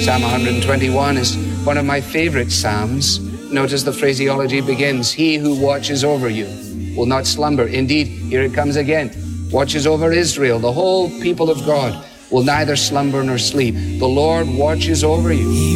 Psalm 121 is one of my favorite Psalms. Notice the phraseology begins, he who watches over you will not slumber. Indeed, here it comes again, watches over Israel, the whole people of God will neither slumber nor sleep. The Lord watches over you.